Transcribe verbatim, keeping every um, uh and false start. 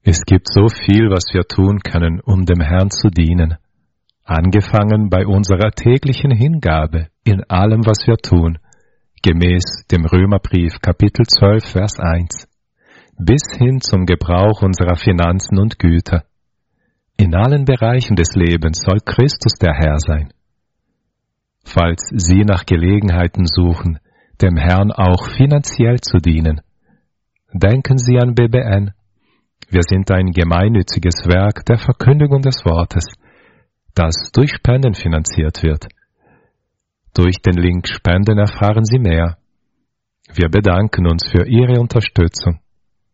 Es gibt so viel, was wir tun können, um dem Herrn zu dienen. Angefangen bei unserer täglichen Hingabe in allem, was wir tun, gemäß dem Römerbrief Kapitel zwölf, Vers eins, bis hin zum Gebrauch unserer Finanzen und Güter. In allen Bereichen des Lebens soll Christus der Herr sein. Falls Sie nach Gelegenheiten suchen, dem Herrn auch finanziell zu dienen, denken Sie an B B N. Wir sind ein gemeinnütziges Werk der Verkündigung des Wortes, das durch Spenden finanziert wird. Durch den Link Spenden erfahren Sie mehr. Wir bedanken uns für Ihre Unterstützung.